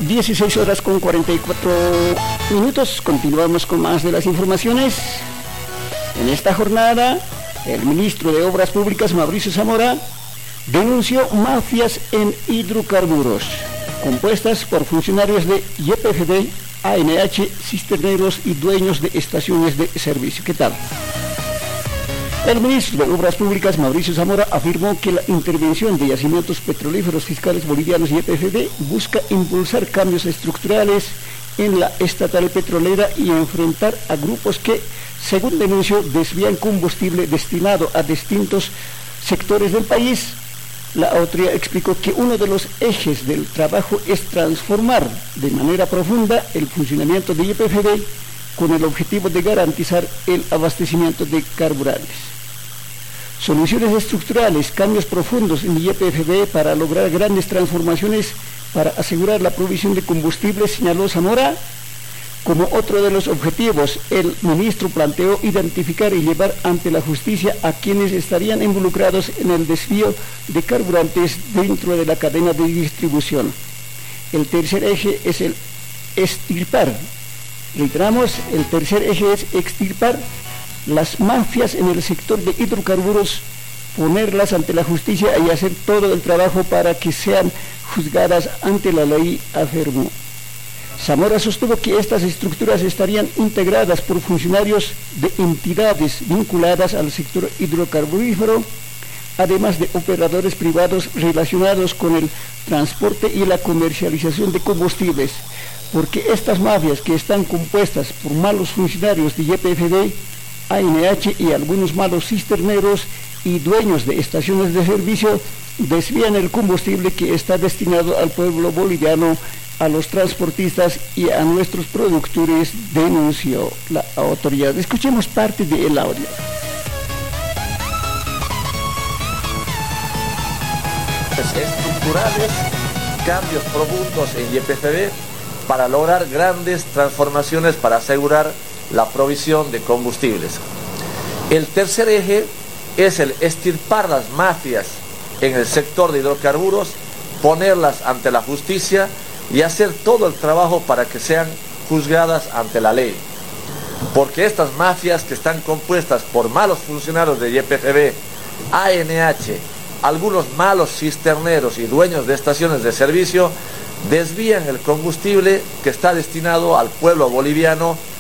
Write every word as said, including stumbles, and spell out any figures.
dieciséis horas con cuarenta y cuatro minutos. Continuamos con más de las informaciones. En esta jornada, el ministro de Obras Públicas, Mauricio Zamora, denunció mafias en hidrocarburos, compuestas por funcionarios de Y P F B, A N H, cisterneros y dueños de estaciones de servicio. ¿Qué tal? El ministro de Obras Públicas, Mauricio Zamora, afirmó que la intervención de yacimientos petrolíferos fiscales bolivianos y Y P F B busca impulsar cambios estructurales en la estatal petrolera y enfrentar a grupos que, según denunció, desvían combustible destinado a distintos sectores del país. La autoridad explicó que uno de los ejes del trabajo es transformar de manera profunda el funcionamiento de Y P F B con el objetivo de garantizar el abastecimiento de carburantes. Soluciones estructurales, cambios profundos en Y P F B para lograr grandes transformaciones para asegurar la provisión de combustible, señaló Zamora. Como otro de los objetivos, el ministro planteó identificar y llevar ante la justicia a quienes estarían involucrados en el desvío de carburantes dentro de la cadena de distribución. El tercer eje es el extirpar. Reiteramos, el tercer eje es extirpar las mafias en el sector de hidrocarburos, ponerlas ante la justicia y hacer todo el trabajo para que sean juzgadas ante la ley, afirmó. Zamora sostuvo que estas estructuras estarían integradas por funcionarios de entidades vinculadas al sector hidrocarburífero, además de operadores privados relacionados con el transporte y la comercialización de combustibles, porque estas mafias, que están compuestas por malos funcionarios de Y P F B, A N H y algunos malos cisterneros y dueños de estaciones de servicio, desvían el combustible que está destinado al pueblo boliviano, a los transportistas y a nuestros productores, denunció la autoridad. Escuchemos parte del audio. Estructurales, cambios profundos en Y P F B para lograr grandes transformaciones para asegurar la provisión de combustibles. El tercer eje es el extirpar las mafias en el sector de hidrocarburos, ponerlas ante la justicia y hacer todo el trabajo para que sean juzgadas ante la ley. Porque estas mafias, que están compuestas por malos funcionarios de Y P F B, A N H, algunos malos cisterneros y dueños de estaciones de servicio, desvían el combustible que está destinado al pueblo boliviano